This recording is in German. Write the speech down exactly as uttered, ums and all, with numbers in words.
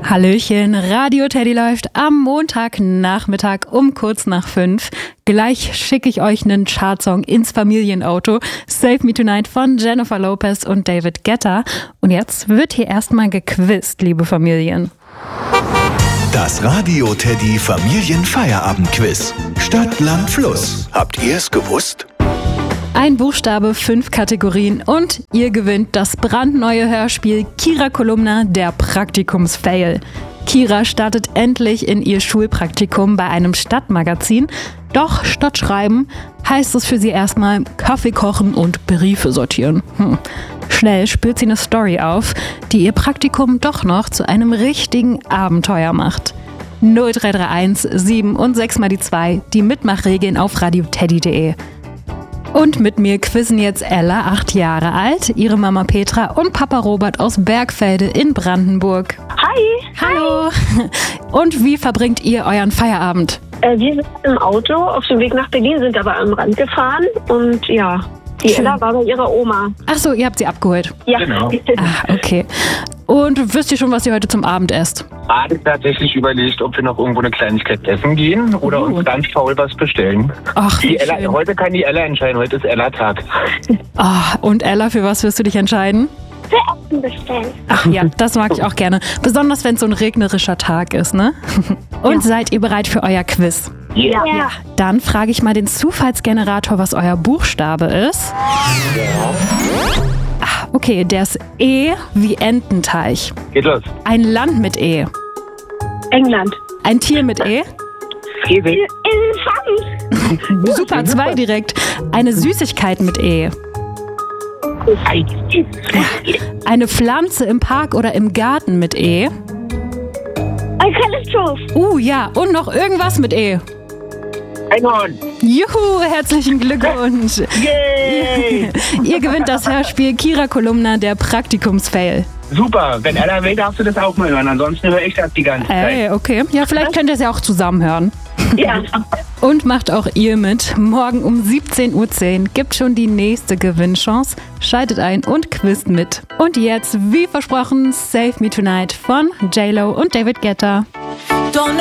Hallöchen, Radio Teddy läuft am Montagnachmittag um kurz nach fünf. Gleich schicke ich euch einen Chartsong ins Familienauto. Save Me Tonight von Jennifer Lopez und David Guetta. Und jetzt wird hier erstmal gequizt, liebe Familien. Das Radio Teddy Familienfeierabend-Quiz. Stadt, Land, Fluss. Habt ihr es gewusst? Ein Buchstabe, fünf Kategorien und ihr gewinnt das brandneue Hörspiel Kira Kolumna, der Praktikums-Fail. Kira startet endlich in ihr Schulpraktikum bei einem Stadtmagazin. Doch statt schreiben heißt es für sie erstmal Kaffee kochen und Briefe sortieren. Hm. Schnell spürt sie eine Story auf, die ihr Praktikum doch noch zu einem richtigen Abenteuer macht. null drei drei eins sieben und sechs mal die zwei, die Mitmachregeln auf radioteddy punkt de. Und mit mir quizzen jetzt Ella, acht Jahre alt, ihre Mama Petra und Papa Robert aus Bergfelde in Brandenburg. Hi! Hallo! Und wie verbringt ihr euren Feierabend? Äh, wir sind im Auto auf dem Weg nach Berlin, sind aber am Rand gefahren und ja, die Schön. Ella war bei ihrer Oma. Ach so, ihr habt sie abgeholt. Ja, Genau. Ah, okay. Und wisst ihr schon, was ihr heute zum Abend esst? Gerade tatsächlich überlegt, ob wir noch irgendwo eine Kleinigkeit essen gehen oder Uh. uns ganz faul was bestellen. Ach, Die wie Ella, schön. heute kann die Ella entscheiden, heute ist Ella-Tag. Ah, und Ella, für was wirst du dich entscheiden? für Essen bestellen. Ach ja, das mag ich auch gerne. Besonders wenn es so ein regnerischer Tag ist, ne? Und seid ihr bereit für euer Quiz? Yeah. Ja. Dann frage ich mal den Zufallsgenerator, was euer Buchstabe ist. Ah, okay, der ist E wie Ententeich. Geht los. Ein Land mit E. England. Ein Tier mit E. Esel. Elefant. Super, zwei direkt. Eine Süßigkeit mit E. Ei. Eine Pflanze im Park oder im Garten mit E. Eukalyptus. Uh, ja, und noch irgendwas mit E. Einhorn. Juhu, herzlichen Glückwunsch. Yay. Ihr gewinnt das Hörspiel Kira Kolumna, der Praktikums-Fail. Super, wenn Ella will, darfst du das auch mal hören. Ansonsten höre ich das die ganze Zeit. Ey, okay. Ja, vielleicht könnt ihr es ja auch zusammen hören. Ja. Und macht auch ihr mit. Morgen um siebzehn Uhr zehn gibt schon die nächste Gewinnchance. Schaltet ein und quizt mit. Und jetzt, wie versprochen, Save Me Tonight von J Lo und David Guetta.